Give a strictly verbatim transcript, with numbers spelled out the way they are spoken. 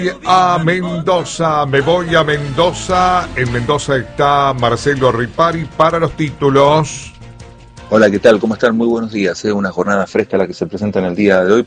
A Mendoza, me voy a Mendoza. En Mendoza está Marcelo Ripari para los títulos. Hola, ¿qué tal? ¿Cómo están? Muy buenos días. Es una jornada fresca la que se presenta en el día de hoy.